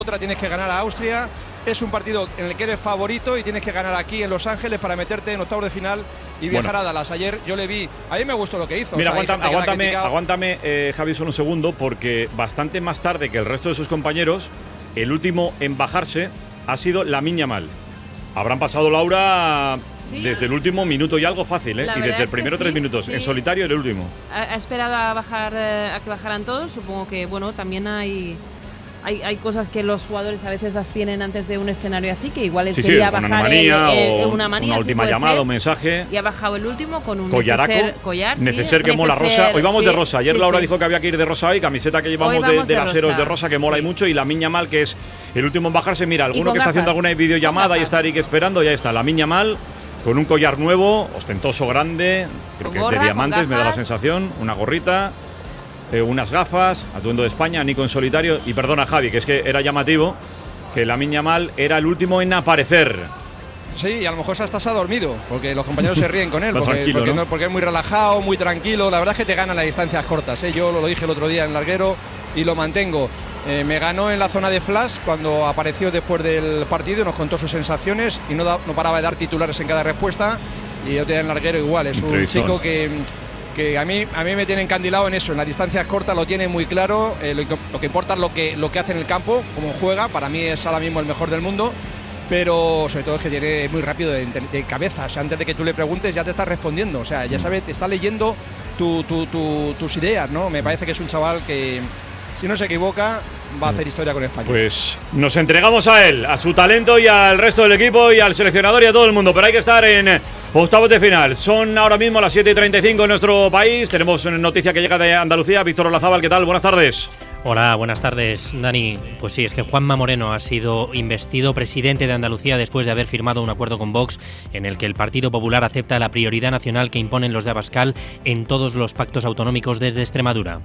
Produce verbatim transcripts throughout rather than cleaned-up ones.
otra tienes que ganar a Austria. Es un partido en el que eres favorito y tienes que ganar aquí en Los Ángeles para meterte en octavos de final y viajar bueno. a Dallas. Ayer yo le vi, a mí me gustó lo que hizo. Mira, o sea, aguanta, aguántame, aguántame eh, Javi, solo un segundo, porque bastante más tarde que el resto de sus compañeros, el último en bajarse ha sido Lamine Yamal. Habrán pasado, Laura, sí. desde el último minuto y algo fácil, ¿eh? Y desde el primero sí, tres minutos. Sí. En solitario el último. Ha, ha esperado a bajar, a que bajaran todos. Supongo que, bueno, también hay... Hay, hay cosas que los jugadores a veces las tienen antes de un escenario así, que igual es sí, quería sí, bajar una manía, el, el, o una, manía, una última sí llamada o un mensaje. Y ha bajado el último con un Collaraco, neceser, collar. Neceser sí, que mola rosa. Hoy vamos sí, de rosa. Ayer sí, Laura sí. dijo que había que ir de rosa hoy, camiseta que llevamos de, de las Eros de rosa, que mola sí. y mucho. Y Lamine Yamal, que es el último en bajarse. Mira, alguno que está gafas, haciendo alguna videollamada y está Eric esperando, ya está. Lamine Yamal con un collar nuevo, ostentoso, grande, creo con que gorra, es de diamantes, me da la gafas. sensación. Una gorrita, eh, unas gafas, atuendo de España, Nico en solitario. Y perdona, Javi, que es que era llamativo que Lamine Yamal era el último en aparecer. Sí, y a lo mejor hasta se ha dormido, porque los compañeros se ríen con él, porque, tranquilo, porque, ¿no? no, porque es muy relajado, muy tranquilo. La verdad es que te gana las distancias cortas, ¿eh? Yo lo, lo dije el otro día en larguero y lo mantengo. Eh, me ganó en la zona de flash cuando apareció después del partido, nos contó sus sensaciones y no, da, no paraba de dar titulares en cada respuesta. Y yo te en larguero igual, es un chico que, que a mí a mí me tiene encandilado en eso, en las distancias cortas lo tiene muy claro, eh, lo, lo que importa es lo que, lo que hace en el campo, cómo juega, para mí es ahora mismo el mejor del mundo, pero sobre todo es que tiene muy rápido de, de cabeza, o sea, antes de que tú le preguntes ya te está respondiendo, o sea, ya sabe, te está leyendo tu, tu, tu, tus ideas, ¿no? Me parece que es un chaval que, si no se equivoca, va a hacer historia con España. Pues nos entregamos a él, a su talento y al resto del equipo y al seleccionador y a todo el mundo, pero hay que estar en octavos de final. Son ahora mismo las siete y treinta y cinco en nuestro país. Tenemos una noticia que llega de Andalucía. Víctor Olazábal, ¿qué tal? Buenas tardes. Hola, buenas tardes, Dani. Pues sí, es que Juanma Moreno ha sido investido presidente de Andalucía después de haber firmado un acuerdo con Vox en el que el Partido Popular acepta la prioridad nacional que imponen los de Abascal en todos los pactos autonómicos desde Extremadura.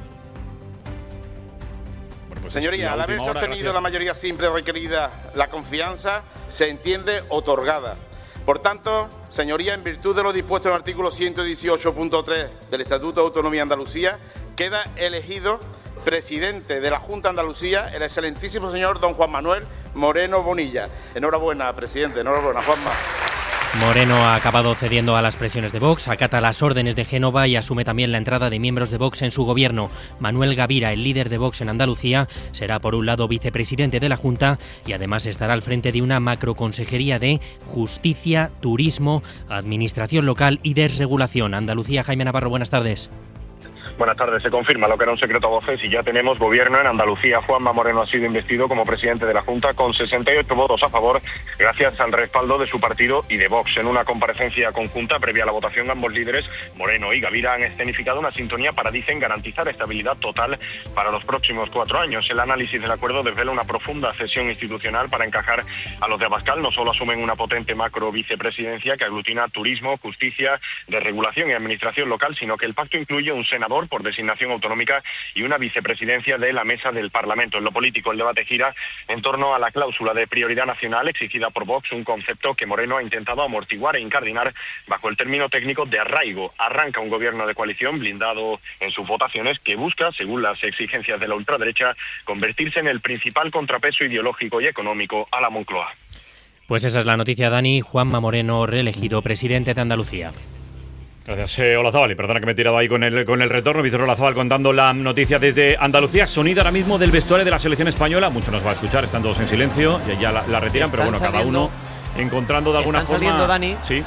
Señoría, al haberse obtenido la mayoría simple requerida, la confianza se entiende otorgada. Por tanto, señoría, en virtud de lo dispuesto en el artículo ciento dieciocho punto tres del Estatuto de Autonomía de Andalucía, queda elegido presidente de la Junta de Andalucía el excelentísimo señor don Juan Manuel Moreno Bonilla. Enhorabuena, presidente, enhorabuena, Juanma. Moreno ha acabado cediendo a las presiones de Vox, acata las órdenes de Génova y asume también la entrada de miembros de Vox en su gobierno. Manuel Gavira, el líder de Vox en Andalucía, será por un lado vicepresidente de la Junta y además estará al frente de una macroconsejería de Justicia, Turismo, Administración Local y Desregulación. Andalucía, Jaime Navarro, buenas tardes. Buenas tardes. Se confirma lo que era un secreto a voces y ya tenemos gobierno en Andalucía. Juanma Moreno ha sido investido como presidente de la Junta con sesenta y ocho votos a favor, gracias al respaldo de su partido y de Vox. En una comparecencia conjunta previa a la votación, ambos líderes, Moreno y Gavira, han escenificado una sintonía para, dicen, garantizar estabilidad total para los próximos cuatro años. El análisis del acuerdo desvela una profunda cesión institucional para encajar a los de Abascal. No solo asumen una potente macro vicepresidencia que aglutina turismo, justicia, desregulación y administración local, sino que el pacto incluye un senador por designación autonómica y una vicepresidencia de la mesa del Parlamento. En lo político, el debate gira en torno a la cláusula de prioridad nacional exigida por Vox, un concepto que Moreno ha intentado amortiguar e incardinar bajo el término técnico de arraigo. Arranca un gobierno de coalición blindado en sus votaciones que busca, según las exigencias de la ultraderecha, convertirse en el principal contrapeso ideológico y económico a la Moncloa. Pues esa es la noticia, Dani. Juanma Moreno, reelegido presidente de Andalucía. Gracias, eh, Olazábal. Y perdona que me he tirado ahí con el, con el retorno. Víctor Olazábal contando la noticia desde Andalucía. Sonido ahora mismo del vestuario de la selección española. Mucho nos va a escuchar, están todos en silencio. Y ya la, la retiran, pero bueno, cada uno encontrando de alguna están forma. Saliendo, Dani. Sí.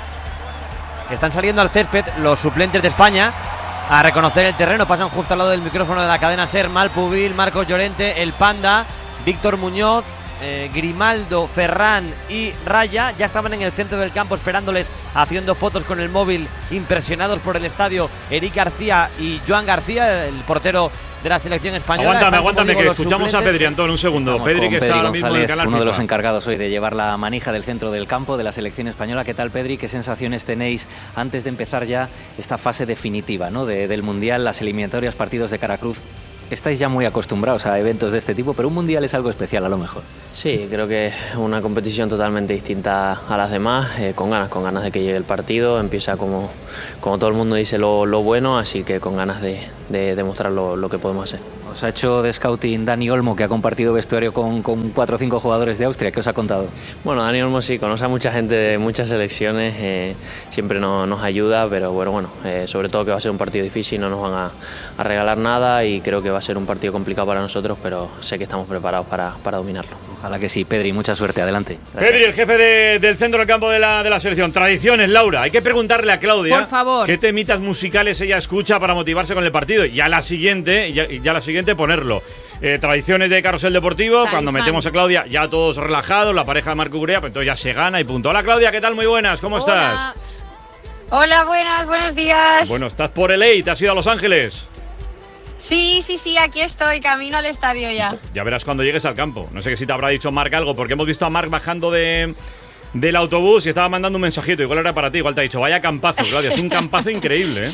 Están saliendo al césped los suplentes de España a reconocer el terreno. Pasan justo al lado del micrófono de la cadena SER. Malpubil, Marcos Llorente, el Panda, Víctor Muñoz, eh, Grimaldo, Ferran y Raya. Ya estaban en el centro del campo esperándoles, haciendo fotos con el móvil, impresionados por el estadio, Eric García y Joan García, el portero de la selección española. Aguántame, Están, aguántame, digo, que los escuchamos suplentes. a Pedri, Antón, un segundo. Estamos Pedri, que Pedri está ahora mismo en el canal uno FIFA. de los encargados hoy de llevar la manija del centro del campo de la selección española. ¿Qué tal, Pedri? ¿Qué sensaciones tenéis antes de empezar ya esta fase definitiva, ¿no? de, del Mundial, las eliminatorias, partidos de Caracruz? Estáis ya muy acostumbrados a eventos de este tipo, pero un Mundial es algo especial a lo mejor. Sí, creo que es una competición totalmente distinta a las demás, eh, con ganas, con ganas de que llegue el partido. Empieza como, como todo el mundo dice lo, lo bueno, así que con ganas de, de demostrar lo, lo que podemos hacer. Os ha hecho de scouting Dani Olmo, que ha compartido vestuario con, con cuatro o cinco jugadores de Austria. ¿Qué os ha contado? Bueno, Dani Olmo sí, conoce a mucha gente de muchas selecciones, eh, siempre no, nos ayuda, pero bueno, bueno eh, sobre todo que va a ser un partido difícil, no nos van a, a regalar nada y creo que va a ser un partido complicado para nosotros, pero sé que estamos preparados para, para dominarlo. Ojalá que sí. Pedri, mucha suerte, adelante. Gracias. Pedri, el jefe de, del centro del campo de la, de la selección. Tradiciones, Laura. Hay que preguntarle a Claudia Por favor. qué temitas musicales ella escucha para motivarse con el partido. Y a la siguiente, ya, ya la siguiente ponerlo. Eh, tradiciones de Carrusel Deportivo. Talismán. Cuando metemos a Claudia, ya todos relajados, la pareja de Marco Curea, pues entonces ya se gana y punto. Hola Claudia, ¿qué tal? Muy buenas, ¿cómo Hola. estás? Hola, buenas, buenos días. Bueno, estás por L A, ¿te has ido a Los Ángeles? Sí, sí, sí, aquí estoy, camino al estadio ya. Ya verás cuando llegues al campo. No sé si te habrá dicho Marc algo, porque hemos visto a Marc bajando de, del autobús y estaba mandando un mensajito. Igual era para ti, igual te ha dicho, vaya campazo, Claudia. Es un campazo increíble, ¿eh?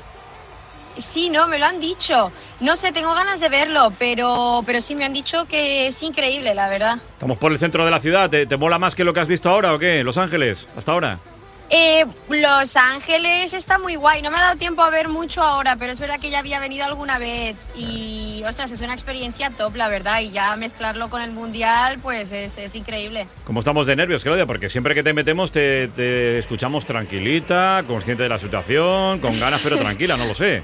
Sí, no, me lo han dicho. No sé, tengo ganas de verlo, pero, pero sí me han dicho que es increíble, la verdad. Estamos por el centro de la ciudad. ¿Te, te mola más que lo que has visto ahora o qué? Los Ángeles, hasta ahora. Eh, Los Ángeles está muy guay. No me ha dado tiempo a ver mucho ahora, pero es verdad que ya había venido alguna vez y, ostras, es una experiencia top, la verdad. Y ya mezclarlo con el Mundial, pues es, es increíble. ¿Cómo estamos de nervios, Claudia? Porque siempre que te metemos te, te escuchamos tranquilita, consciente de la situación, con ganas pero tranquila, no lo sé.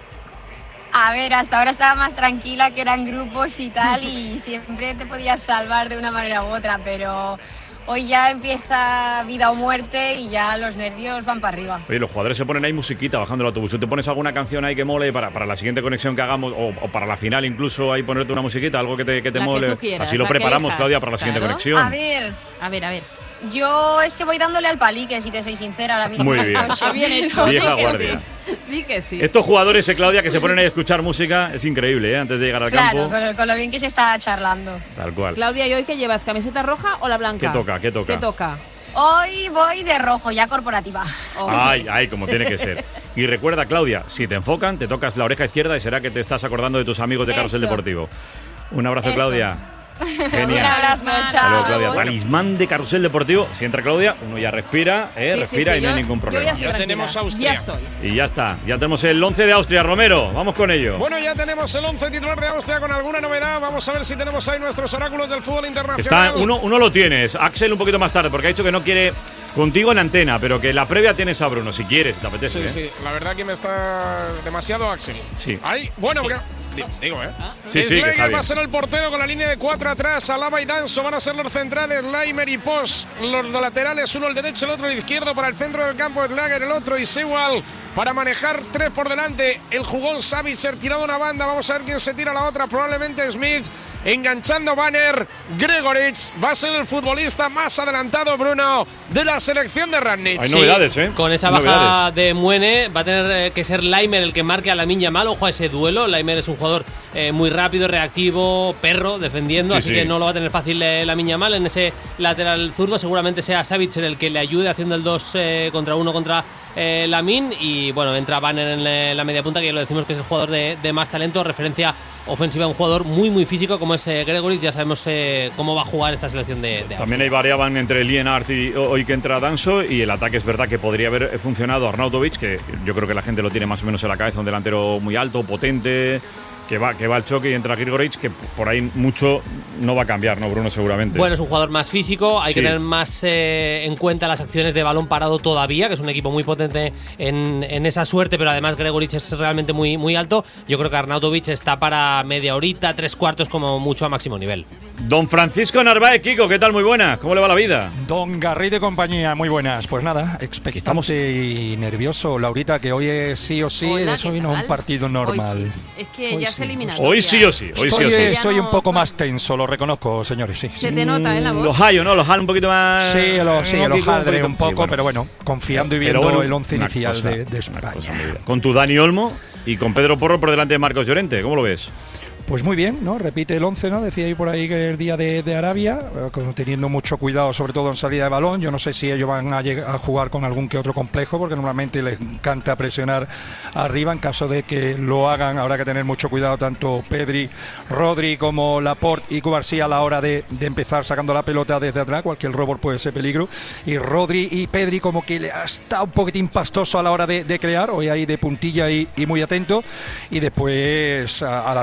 A ver, hasta ahora estaba más tranquila, que eran grupos y tal, y siempre te podías salvar de una manera u otra, pero hoy ya empieza vida o muerte y ya los nervios van para arriba. Oye, los jugadores se ponen ahí musiquita bajando el autobús. ¿Tú te pones alguna canción ahí que mole para, para la siguiente conexión que hagamos o, o para la final incluso ahí ponerte una musiquita, algo que te, que te La mole? que tú quieras, así lo la que preparamos, elijas. Claudia, para la siguiente Claro. conexión. A ver, A ver, a ver. yo es que voy dándole al palique, si te soy sincera, ahora mismo. Muy bien. Ah, bien hecho. Vieja Di que guardia. Sí. Di que sí. Estos jugadores, eh, Claudia, que se ponen ahí a escuchar música, es increíble, ¿eh? Antes de llegar al Claro, campo. con, con lo bien que se está charlando. Tal cual. Claudia, ¿y hoy qué llevas? ¿Camiseta roja o la blanca? ¿Qué toca? ¿Qué toca? ¿Qué toca? Hoy voy de rojo, ya corporativa. Oh. Ay, ay, como tiene que ser. Y recuerda, Claudia, si te enfocan, te tocas la oreja izquierda y será que te estás acordando de tus amigos de Carrusel Eso. Deportivo. Un abrazo, Eso. Claudia. Un Genial. abrazo, Hasta luego, chao. Claudia. Talismán de Carrusel Deportivo. Si entra Claudia, uno ya respira, ¿eh? Sí, sí, respira sí, y no yo- hay ningún yo problema. ya estoy Ya tranquila. tenemos Austria. Ya estoy. Y ya está. Ya tenemos el once de Austria, Romero. Vamos con ello. Bueno, ya tenemos el once titular de Austria con alguna novedad. Vamos a ver si tenemos ahí nuestros oráculos del fútbol internacional. Está, uno, uno lo tienes. Axel un poquito más tarde, porque ha dicho que no quiere contigo en antena, pero que la previa tienes a Bruno, si quieres, te apetece. Sí, ¿eh? sí, la verdad que me está demasiado Axel. Sí. Ahí, bueno, porque- di- digo, ¿eh? Sí, sí, que está Schlegel bien. va a ser el portero con la línea de cuatro atrás. Alaba y Danso van a ser los centrales. Leimer y Pos, los dos laterales, uno el derecho, el otro el izquierdo. Para el centro del campo, Schlager el otro y Sewell para manejar tres por delante. El jugón Savitzer tirado a una banda. Vamos a ver quién se tira a la otra. Probablemente Smith. Enganchando Banner, Gregoritsch va a ser el futbolista más adelantado, Bruno, de la selección de Rangnick. Hay novedades, ¿eh? Con esa Hay baja novedades. de Muene va a tener eh, que ser Laimer el que marque a Lamine Yamal. Ojo a ese duelo. Laimer es un jugador eh, muy rápido, reactivo, perro, defendiendo, Sí, así sí. que no lo va a tener fácil eh, Lamine Yamal. En ese lateral zurdo seguramente sea Savitzer el que le ayude haciendo el dos eh, contra uno contra eh, Lamine. Y bueno, entra Banner en la, la media punta, que ya lo decimos que es el jugador de, de más talento, referencia ofensiva, un jugador muy muy físico como es eh, Gregory. Ya sabemos eh, cómo va a jugar esta selección de, de También ahí variaban entre Lienart y hoy que entra Danso, y el ataque es verdad que podría haber funcionado Arnautovic, que yo creo que la gente lo tiene más o menos en la cabeza, un delantero muy alto, potente, que va, que va al choque, y entra Grigoric, que por ahí mucho no va a cambiar, ¿no, Bruno? Seguramente. Bueno, es un jugador más físico, hay Sí. que tener más eh, en cuenta las acciones de balón parado todavía, que es un equipo muy potente en, en esa suerte, pero además Gregoritsch es realmente muy, muy alto. Yo creo que Arnautovic está para media horita, tres cuartos como mucho a máximo nivel. Don Francisco Narváez, Kiko, ¿qué tal? Muy buena. ¿Cómo le va la vida? Don Garrido y compañía, muy buenas. Pues nada, expectante y nervioso, Laurita, que hoy es sí o sí, Hola, eso ¿qué vino tal? un partido normal. Hoy sí. Es que Hoy ya sí. se elimina. Hoy sí o sí, hoy sí Estoy, o sí. estoy un no- poco más tenso, lo reconozco, señores, sí. Se sí. te nota, ¿eh? La voz. Los hallo, ¿no? Los hallo un poquito más. Sí, lo, sí, ¿no, lo Kiko? jaldré poquito- un poco, sí, bueno. pero bueno, confiando y Pero viendo bueno, el once una inicial cosa, de, de una España. cosa muy bien. Con tu Dani Olmo y con Pedro Porro por delante de Marcos Llorente, ¿cómo lo ves? Pues muy bien, ¿no? Repite el once, ¿no? Decía ahí por ahí que el día de, de Arabia, eh, con- teniendo mucho cuidado, sobre todo en salida de balón. Yo no sé si ellos van a, lleg- a jugar con algún que otro complejo, porque normalmente les encanta presionar arriba. En caso de que lo hagan, habrá que tener mucho cuidado tanto Pedri, Rodri como Laporte y Cubarsí a la hora de, de empezar sacando la pelota desde atrás. Cualquier robo puede ser peligro. Y Rodri y Pedri como que le ha estado un poquitín pastoso a la hora de, de crear. Hoy ahí de puntilla y, y muy atento. Y después a, a las contras.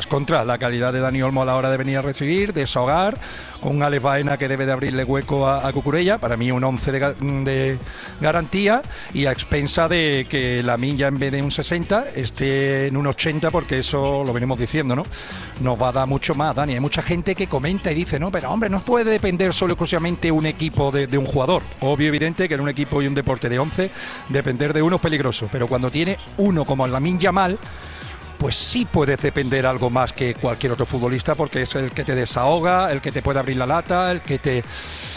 la calidad de Dani Olmo a la hora de venir a recibir, desahogar, con un Alex Baena que debe de abrirle hueco a, a Cucurella. Para mí un once de, de garantía, y a expensa de que Lamine ya en vez de un sesenta esté en un ochenta, porque eso lo venimos diciendo, ¿no? Nos va a dar mucho más, Dani. Hay mucha gente que comenta y dice, no, pero hombre, no puede depender solo exclusivamente un equipo de, de un jugador. Obvio, evidente que en un equipo y un deporte de once, depender de uno es peligroso, pero cuando tiene uno como Lamine Yamal, pues sí puedes depender algo más que cualquier otro futbolista, porque es el que te desahoga, el que te puede abrir la lata, el que te,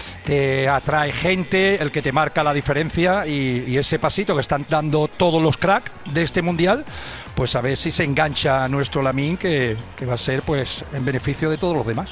te atrae gente, el que te marca la diferencia, y, y ese pasito que están dando todos los cracks de este mundial, pues a ver si se engancha a nuestro Lamine, que, que va a ser pues en beneficio de todos los demás.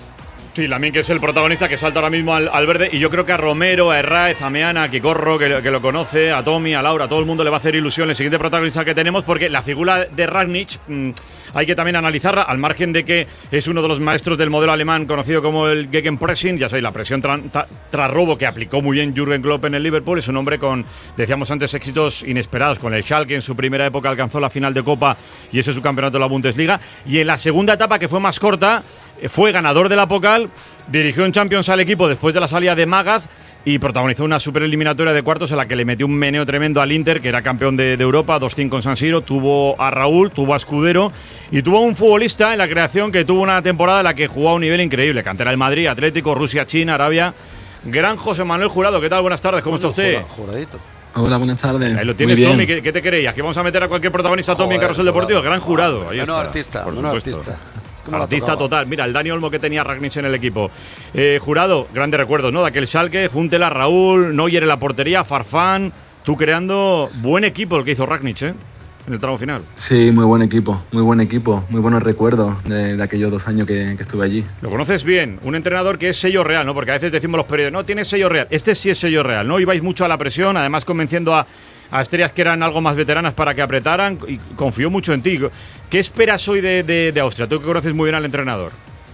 Sí, Lamine, que es el protagonista, que salta ahora mismo al, al verde, y yo creo que a Romero, a Herráez, a Meana, a Kikorro, que, que lo conoce, a Tommy, a Laura, a todo el mundo le va a hacer ilusión el siguiente protagonista que tenemos, porque la figura de Rangnick mmm, hay que también analizarla, al margen de que es uno de los maestros del modelo alemán conocido como el Gegenpressing, ya sabéis, la presión tras tra, tra robo que aplicó muy bien Jürgen Klopp en el Liverpool. Es un hombre con, decíamos antes, éxitos inesperados. Con el Schalke en su primera época alcanzó la final de Copa, y ese es su campeonato de la Bundesliga, y en la segunda etapa, que fue más corta, fue ganador de la Pokal, dirigió en Champions al equipo después de la salida de Magath y protagonizó una super eliminatoria de cuartos en la que le metió un meneo tremendo al Inter, que era campeón de, de Europa, dos cinco en San Siro. Tuvo a Raúl, tuvo a Escudero y tuvo a un futbolista en la creación que tuvo una temporada en la que jugó a un nivel increíble. Cantera del Madrid, Atlético, Rusia, China, Arabia. Gran José Manuel Jurado. ¿Qué tal? Buenas tardes, ¿cómo está usted? Juradito. Hola, buenas tardes. Ahí lo tienes, Tommy. ¿Qué, ¿Qué te creías? ¿Que vamos a meter a cualquier protagonista, Tommy, en Carrusel Deportivo? Gran Jurado. Ahí bueno, está, artista, por bueno, supuesto. artista. Artista total. Mira, el Dani Olmo que tenía Rangnick en el equipo. Eh, Jurado, grandes recuerdos, ¿no? De aquel Schalke, Huntela, Raúl, Neuer en la portería, Farfán. Tú creando buen equipo el que hizo Rangnick, ¿eh? En el tramo final. Sí, muy buen equipo, muy buen equipo, muy buenos recuerdos de, de aquellos dos años que, que estuve allí. Lo conoces bien, un entrenador que es sello real, ¿no? Porque a veces decimos los periodistas, no, tiene sello real. Este sí es sello real, ¿no? Ibais mucho a la presión, además convenciendo a, a estrellas que eran algo más veteranas para que apretaran, y confió mucho en ti. ¿Qué esperas hoy de, de, de Austria? Tú que conoces muy bien al entrenador.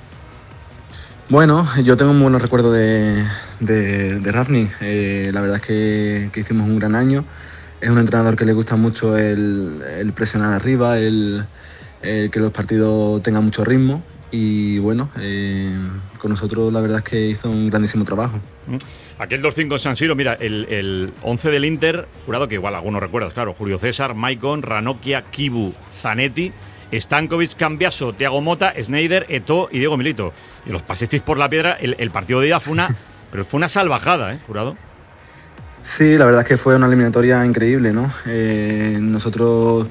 Bueno, yo tengo muy buenos recuerdos de, de, de Rangnick. Eh, la verdad es que, que hicimos un gran año. Es un entrenador que le gusta mucho el, el presionar arriba, el, el que los partidos tengan mucho ritmo. Y bueno, eh, con nosotros la verdad es que hizo un grandísimo trabajo. Aquel dos cinco en San Siro, mira, el, el once del Inter, Jurado, que igual algunos recuerdas, claro, Julio César, Maicon, Ranocchia, Kibu, Zanetti, Stankovic, Cambiaso, Thiago Motta, Sneijder, Eto'o y Diego Milito. Y los pasesteis por la piedra. El, el partido de ida fue una, pero fue una salvajada, ¿eh, Jurado? Sí, la verdad es que fue una eliminatoria increíble, ¿no? Eh, nosotros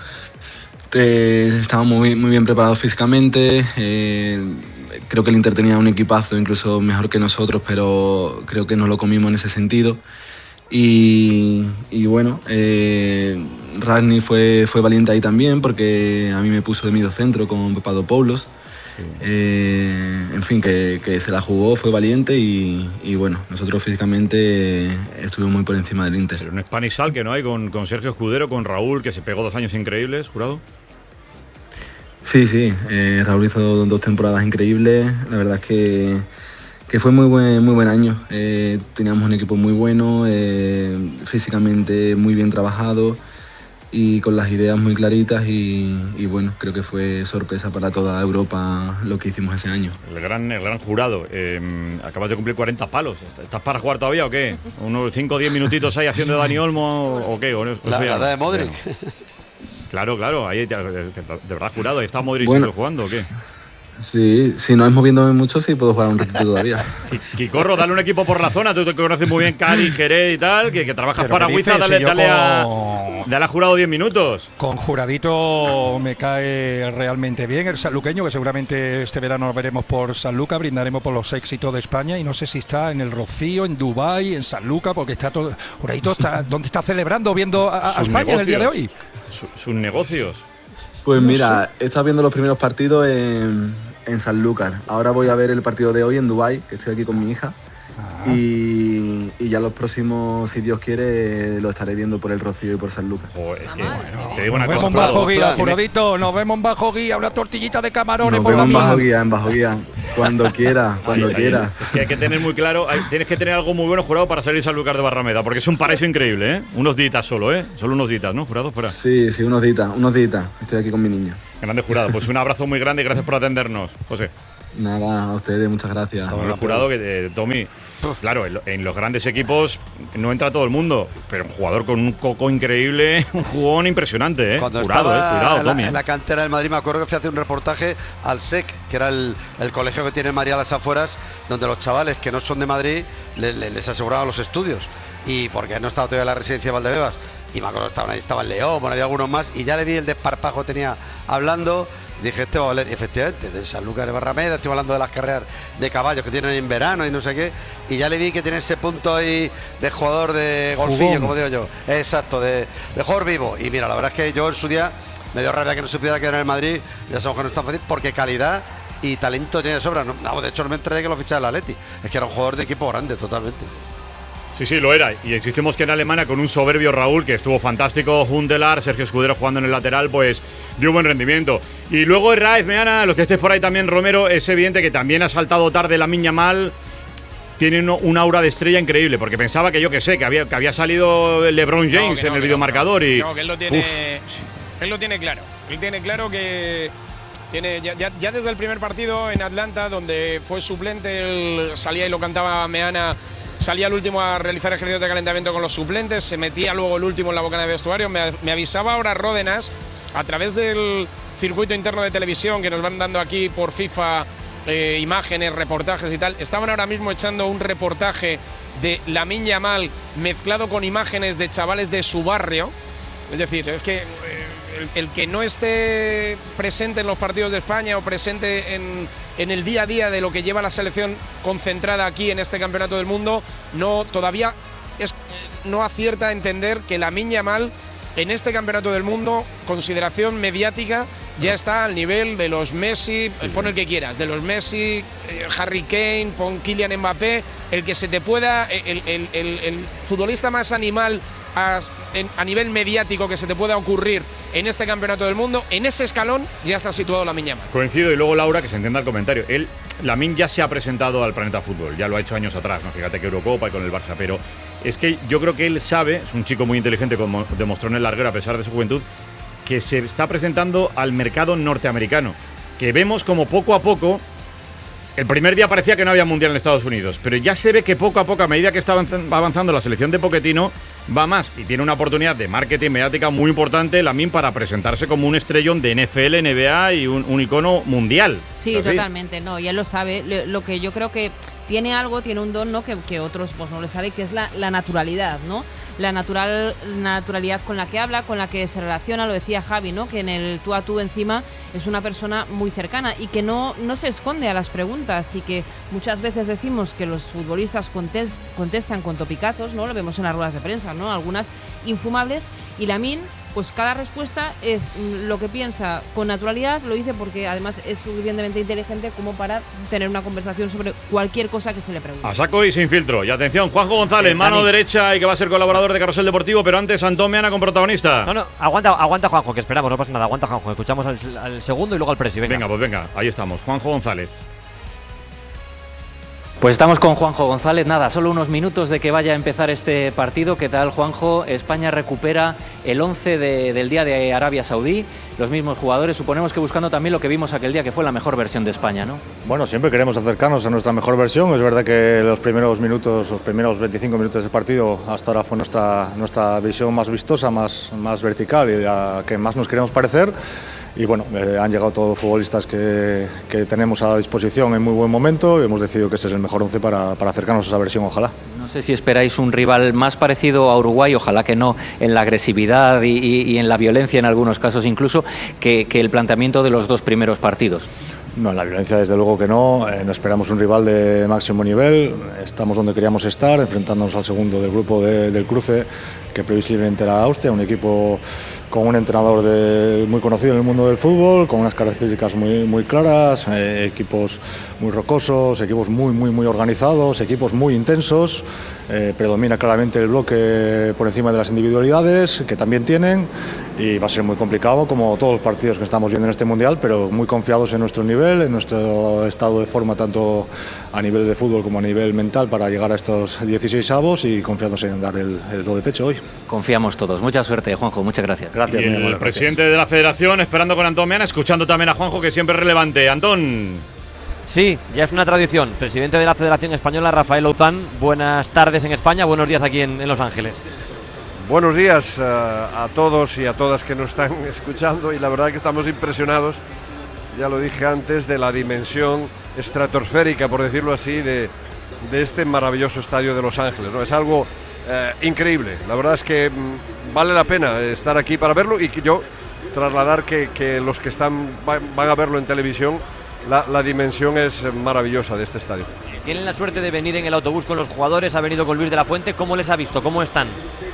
eh, estábamos muy, muy bien preparados físicamente. Eh, creo que el Inter tenía un equipazo incluso mejor que nosotros, pero creo que nos lo comimos en ese sentido. Y, y bueno, eh, Rangnick fue, fue valiente ahí también, porque a mí me puso de mediocentro con Papadopoulos. Sí. Eh, en fin, que, que se la jugó, fue valiente y, y bueno, nosotros físicamente estuvimos muy por encima del Inter. Pero un Spanish Sal que no hay con, con Sergio Escudero, con Raúl, que se pegó dos años increíbles, Jurado. Sí, sí, eh, Raúl hizo dos temporadas increíbles. La verdad es que, que fue muy buen, muy buen año. Eh, teníamos un equipo muy bueno, eh, físicamente muy bien trabajado y con las ideas muy claritas y, y bueno, creo que fue sorpresa para toda Europa lo que hicimos ese año. El gran, el gran Jurado, eh, acabas de cumplir cuarenta palos. ¿Estás para jugar todavía o qué? ¿Unos cinco o diez minutitos ahí haciendo Dani Olmo o qué? ¿O no? La, o sea, la de Modric. Bueno. Claro, claro, ahí de verdad, Jurado, ¿está Modric bueno, jugando o qué? Sí, si no es moviéndome mucho, sí puedo jugar un ratito todavía. Kikorro, dale un equipo por la zona, tú te conoces muy bien Cali, Jerez y tal, que, que trabajas para Huiza, dale, si dale, con... a, dale a Jurado diez minutos. Con Juradito me cae realmente bien el sanluqueño, que seguramente este verano lo veremos por Sanlúcar, brindaremos por los éxitos de España, y no sé si está en el Rocío, en Dubái, en Sanlúcar, porque está todo... Juradito está, ¿dónde está celebrando, viendo a, a España negocios, en el día de hoy? Su, sus negocios. Pues mira, he estado viendo los primeros partidos en, en Sanlúcar. Ahora voy a ver el partido de hoy en Dubái, que estoy aquí con mi hija. Y, y ya los próximos, si Dios quiere, lo estaré viendo por el Rocío y por San Lucas. Joder, es que, bueno, te digo una nos cosa, vemos bajo Jurado, guía, claro, Juradito, nos vemos bajo guía, una tortillita de camarones Nos por la vemos en mía. bajo guía, en bajo guía, cuando quiera, cuando Ahí, ahí quiera. Es que hay que tener muy claro, hay, tienes que tener algo muy bueno, Jurado, para salir a Sanlúcar de Barrameda, porque es un paraíso increíble, ¿eh? Unos días solo, ¿eh? Solo unos días, ¿no, Jurado? Fuera. Sí, sí, unos días, unos días. Estoy aquí con mi niña. Grande, Jurado. Pues un abrazo muy grande y gracias por atendernos, José. Nada, a ustedes, muchas gracias. Bueno, Jurado, que eh, Tommy, claro, en, en los grandes equipos no entra todo el mundo, pero un jugador con un coco increíble, un jugón impresionante, ¿eh? Cuando Jurado, estaba eh, cuidado, en, la, Tommy. en la cantera del Madrid, me acuerdo que fui a hacer un reportaje al S E C, que era el, el colegio que tiene en Madrid a las afueras, donde los chavales que no son de Madrid le, le, les aseguraban los estudios. Y porque no estaba todavía en la residencia de Valdebebas. Y me acuerdo que estaban ahí, estaba el León, bueno, había algunos más, y ya le vi el desparpajo que tenía hablando. Dije, este va a valer, y efectivamente, de Sanlúcar de Barrameda, estoy hablando de las carreras de caballos que tienen en verano y no sé qué, y ya le vi que tiene ese punto ahí de jugador de golfillo, Jugón. Como digo yo, exacto, de, de jugador vivo. Y mira, la verdad es que yo en su día me dio rabia que no se pudiera quedar en el Madrid, ya sabemos que no es tan fácil, porque calidad y talento tiene de sobra. No, no, de hecho no me enteré que lo fichaba el Atleti, es que era un jugador de equipo grande totalmente. Sí, sí, lo era. Y insistimos que en Alemania, con un soberbio Raúl, que estuvo fantástico, Huntelaar, Sergio Escudero jugando en el lateral, pues dio buen rendimiento. Y luego Herráez, Meana, los que estéis por ahí también, Romero, es evidente que también ha saltado tarde Lamine Yamal. Tiene un, un aura de estrella increíble, porque pensaba que yo que sé, que había, que había salido LeBron James no, no, en el videomarcador. No, y no, que él lo tiene, él lo tiene claro. Él tiene claro que tiene ya, ya, ya desde el primer partido en Atlanta, donde fue suplente, él salía y lo cantaba Meana. Salía el último a realizar ejercicios de calentamiento con los suplentes, se metía luego el último en la bocana de vestuario. Me, me avisaba ahora Ródenas, a través del circuito interno de televisión que nos van dando aquí por FIFA, eh, imágenes, reportajes y tal. Estaban ahora mismo echando un reportaje de Lamine Yamal mezclado con imágenes de chavales de su barrio. Es decir, es que eh, el, el que no esté presente en los partidos de España o presente en, en el día a día de lo que lleva la selección concentrada aquí en este campeonato del mundo, no todavía es, no acierta a entender que Lamine Yamal en este campeonato del mundo, consideración mediática, ya está al nivel de los Messi, sí, pon el que quieras, de los Messi, eh, Harry Kane, pon Kylian Mbappé, el que se te pueda, el, el, el, el futbolista más animal a, en, a nivel mediático que se te pueda ocurrir en este campeonato del mundo, en ese escalón ya está situado Lamine Yamal. Coincido, y luego Laura, que se entienda el comentario, él, Lamine ya se ha presentado al Planeta Fútbol, ya lo ha hecho años atrás, ¿no? Fíjate que Eurocopa y con el Barça, pero es que yo creo que él sabe, es un chico muy inteligente, como demostró en el larguero a pesar de su juventud, que se está presentando al mercado norteamericano, que vemos como poco a poco, el primer día parecía que no había mundial en Estados Unidos, pero ya se ve que poco a poco, a medida que está avanzando la selección de Pochettino, va más y tiene una oportunidad de marketing mediática muy importante, Lamine, para presentarse como un estrellón de N F L, N B A y un, un icono mundial. Sí, totalmente, no, y él lo sabe. Lo que yo creo que tiene algo, tiene un don, ¿no? que, que otros pues no le sale, que es la, la naturalidad, ¿no? La natural, naturalidad con la que habla, con la que se relaciona, lo decía Javi, ¿no? Que en el tú a tú encima es una persona muy cercana y que no, no se esconde a las preguntas, y que muchas veces decimos que los futbolistas contest, contestan con topicazos, ¿no? Lo vemos en las ruedas de prensa, ¿no? Algunas infumables, y Lamine, pues cada respuesta es lo que piensa con naturalidad, lo dice porque además es suficientemente inteligente como para tener una conversación sobre cualquier cosa que se le pregunte. A saco y sin filtro. Y atención, Juanjo González, mano Dani. derecha y que va a ser colaborador de Carrusel Deportivo, pero antes Antón Meana con protagonista. No, no, aguanta, aguanta Juanjo, que esperamos, no pasa nada, aguanta Juanjo, escuchamos al, al segundo y luego al presi, venga. Venga, pues venga, ahí estamos, Juanjo González. Pues estamos con Juanjo González, nada, solo unos minutos de que vaya a empezar este partido. ¿Qué tal, Juanjo? España recupera el once de, del día de Arabia Saudí, los mismos jugadores, suponemos que buscando también lo que vimos aquel día, que fue la mejor versión de España, ¿no? Bueno, siempre queremos acercarnos a nuestra mejor versión. Es verdad que los primeros minutos, los primeros veinticinco minutos del partido hasta ahora fue nuestra, nuestra visión más vistosa, más, más vertical y la que más nos queremos parecer. Y bueno, eh, han llegado todos los futbolistas que, que tenemos a disposición en muy buen momento y hemos decidido que este es el mejor once para, para acercarnos a esa versión, ojalá. No sé si esperáis un rival más parecido a Uruguay, ojalá que no en la agresividad y, y, y en la violencia en algunos casos incluso, que, que el planteamiento de los dos primeros partidos. No, en la violencia desde luego que no, eh, no esperamos un rival de máximo nivel, estamos donde queríamos estar, enfrentándonos al segundo del grupo de, del cruce, que previsiblemente era Austria, un equipo con un entrenador de, muy conocido en el mundo del fútbol, con unas características muy, muy claras, eh, equipos muy rocosos, equipos muy, muy, muy organizados, equipos muy intensos, eh, predomina claramente el bloque por encima de las individualidades, que también tienen, y va a ser muy complicado como todos los partidos que estamos viendo en este Mundial, pero muy confiados en nuestro nivel, en nuestro estado de forma tanto a nivel de fútbol como a nivel mental para llegar a estos dieciséis avos y confiados en dar el, el do de pecho hoy. Confiamos todos. Mucha suerte, Juanjo. Muchas gracias. Gracias. Y el muy presidente de la Federación esperando con Antón Meana, escuchando también a Juanjo, que siempre es relevante. Antón. Sí, ya es una tradición. Presidente de la Federación Española, Rafael Louzán. Buenas tardes en España, buenos días aquí en, en Los Ángeles. Buenos días uh, a todos y a todas que nos están escuchando, y la verdad que estamos impresionados, ya lo dije antes, de la dimensión estratosférica, por decirlo así, de, de este maravilloso estadio de Los Ángeles, ¿no? Es algo eh, increíble, la verdad es que mm, vale la pena estar aquí para verlo, y que yo trasladar que, que los que están van, van a verlo en televisión, la, la dimensión es maravillosa de este estadio. Tienen la suerte de venir en el autobús con los jugadores, ha venido con Luis de la Fuente. ¿Cómo les ha visto? ¿Cómo están?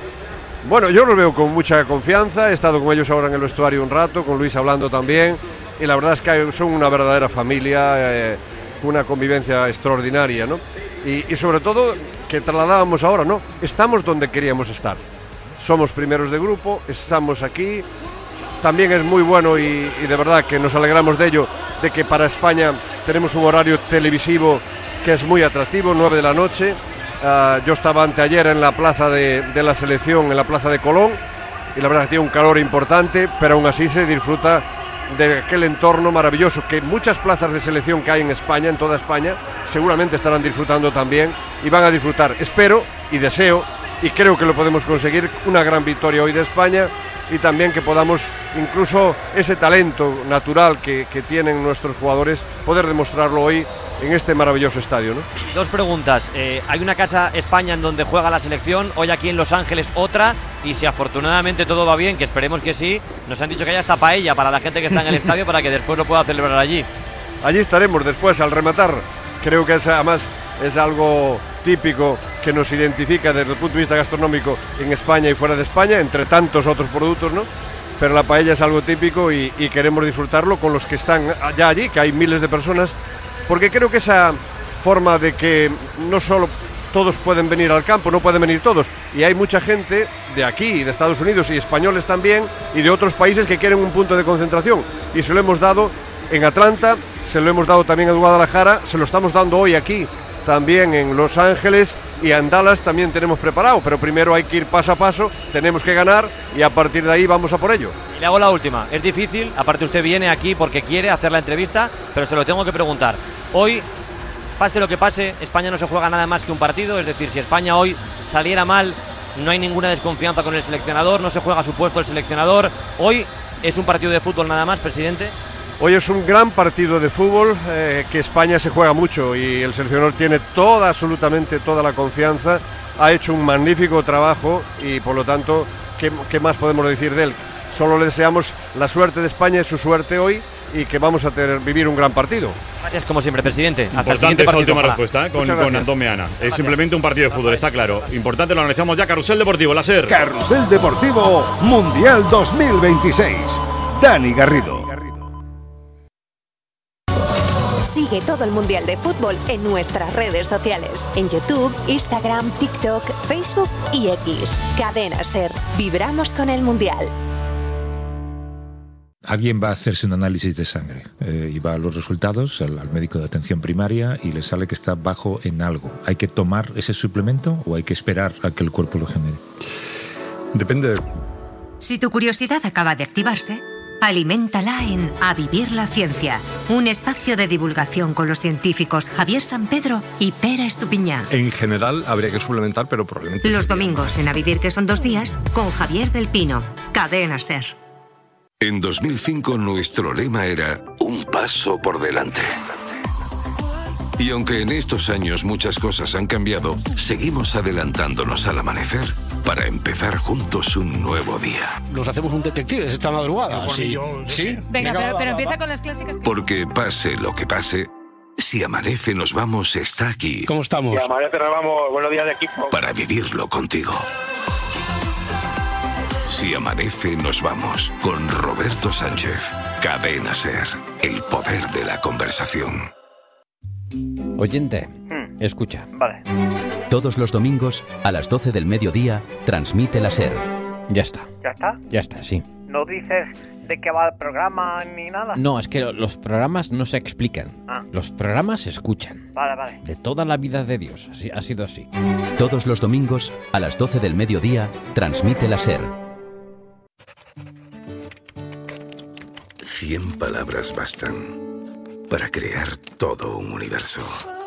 Bueno, yo los veo con mucha confianza, he estado con ellos ahora en el vestuario un rato, con Luis hablando también, y la verdad es que son una verdadera familia, eh, una convivencia extraordinaria, ¿no? Y, y sobre todo, que trasladábamos ahora, ¿no? Estamos donde queríamos estar, somos primeros de grupo, estamos aquí, también es muy bueno y, y de verdad que nos alegramos de ello, de que para España tenemos un horario televisivo que es muy atractivo, nueve de la noche. Uh, yo estaba anteayer en la plaza de, de la selección, en la plaza de Colón, y la verdad que tiene un calor importante, pero aún así se disfruta de aquel entorno maravilloso que muchas plazas de selección que hay en España, en toda España, seguramente estarán disfrutando también y van a disfrutar. Espero y deseo, y creo que lo podemos conseguir, una gran victoria hoy de España, y también que podamos, incluso ese talento natural que, que tienen nuestros jugadores, poder demostrarlo hoy en este maravilloso estadio, ¿no? Dos preguntas. Eh, hay una casa España en donde juega la selección, hoy aquí en Los Ángeles otra, y si afortunadamente todo va bien, que esperemos que sí, nos han dicho que hay hasta paella para la gente que está en el estadio para que después lo pueda celebrar allí. Allí estaremos después al rematar. Creo que es, además es algo típico que nos identifica desde el punto de vista gastronómico en España y fuera de España, entre tantos otros productos, ¿no? Pero la paella es algo típico y, y queremos disfrutarlo con los que están ya allí, que hay miles de personas, porque creo que esa forma de que no solo todos pueden venir al campo, no pueden venir todos, y hay mucha gente de aquí, de Estados Unidos y españoles también, y de otros países que quieren un punto de concentración, y se lo hemos dado en Atlanta, se lo hemos dado también en Guadalajara, se lo estamos dando hoy aquí también en Los Ángeles, y en Dallas también tenemos preparado, pero primero hay que ir paso a paso, tenemos que ganar y a partir de ahí vamos a por ello. Y le hago la última, es difícil, aparte usted viene aquí porque quiere hacer la entrevista, pero se lo tengo que preguntar. Hoy, pase lo que pase, España no se juega nada más que un partido, es decir, si España hoy saliera mal, no hay ninguna desconfianza con el seleccionador, no se juega a su puesto el seleccionador. Hoy es un partido de fútbol nada más, presidente. Hoy es un gran partido de fútbol, eh, que España se juega mucho y el seleccionador tiene toda, absolutamente toda la confianza, ha hecho un magnífico trabajo y por lo tanto, ¿qué, qué más podemos decir de él? Solo le deseamos la suerte de España y su suerte hoy, y que vamos a tener, vivir un gran partido. Gracias como siempre, presidente. Hasta Importante el siguiente esa partido, última ojalá. respuesta, ¿eh? con, con Antón Meana. Es simplemente un partido de fútbol, está claro. Importante, lo analizamos ya. Carrusel Deportivo, la SER. Carrusel Deportivo Mundial dos mil veintiséis. Dani Garrido. Sigue todo el Mundial de Fútbol en nuestras redes sociales. En YouTube, Instagram, TikTok, Facebook y X. Cadena SER. Vibramos con el Mundial. Alguien va a hacerse un análisis de sangre eh, y va a los resultados al, al médico de atención primaria y le sale que está bajo en algo. ¿Hay que tomar ese suplemento o hay que esperar a que el cuerpo lo genere? Depende. Si tu curiosidad acaba de activarse, aliméntala en A Vivir la Ciencia, un espacio de divulgación con los científicos Javier Sampedro y Pera Estupiñán. En general habría que suplementar, pero probablemente... Los sería... domingos en A Vivir, que son dos días, con Javier del Pino. Cadena SER. En dos mil cinco nuestro lema era un paso por delante. Y aunque en estos años muchas cosas han cambiado, seguimos adelantándonos al amanecer para empezar juntos un nuevo día. Nos hacemos un detective esta madrugada. Sí. ¿Sí? Venga, pero, pero empieza con las clásicas. Porque pase lo que pase, Si Amanece Nos Vamos está aquí. ¿Cómo estamos? Si Amanece Nos Vamos, buenos días de equipo. Para vivirlo contigo. Si Amanece Nos Vamos, con Roberto Sánchez. Cadena SER, el poder de la conversación. Oyente, Hmm. escucha. Vale. Todos los domingos, a las doce del mediodía, transmite la SER. Ya está. ¿Ya está? Ya está, sí. ¿No dices de qué va el programa ni nada? No, es que los programas no se explican. Ah. Los programas se escuchan. Vale, vale. De toda la vida de Dios, así, ha sido así. Todos los domingos, a las doce del mediodía, transmite la SER. Cien palabras bastan para crear todo un universo.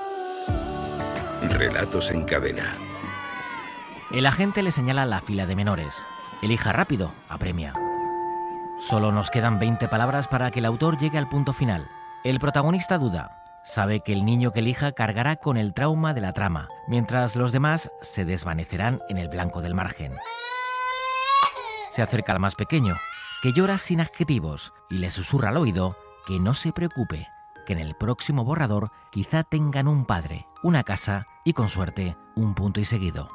Relatos en cadena. El agente le señala la fila de menores. Elija rápido, apremia. Solo nos quedan veinte palabras para que el autor llegue al punto final. El protagonista duda. Sabe que el niño que elija cargará con el trauma de la trama, mientras los demás se desvanecerán en el blanco del margen. Se acerca al más pequeño, que llora sin adjetivos, y le susurra al oído que no se preocupe, que en el próximo borrador quizá tengan un padre, una casa y, con suerte, un punto y seguido.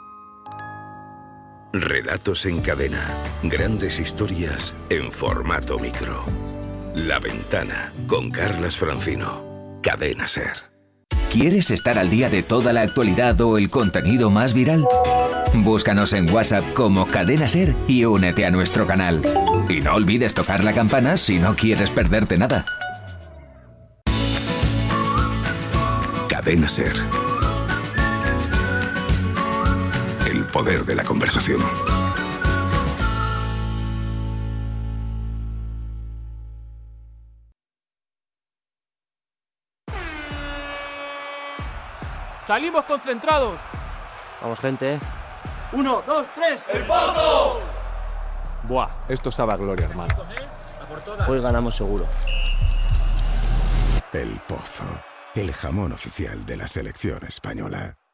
Relatos en cadena. Grandes historias en formato micro. La Ventana, con Carlas Francino. Cadena SER. ¿Quieres estar al día de toda la actualidad o el contenido más viral? Búscanos en WhatsApp como Cadena SER y únete a nuestro canal. Y no olvides tocar la campana si no quieres perderte nada. Cadena SER. El poder de la conversación. ¡Salimos concentrados! Vamos, gente. ¡Uno, dos, tres! ¡El Pozo! Buah, esto sabe a gloria, hermano. Hoy ganamos seguro. El Pozo, el jamón oficial de la selección española.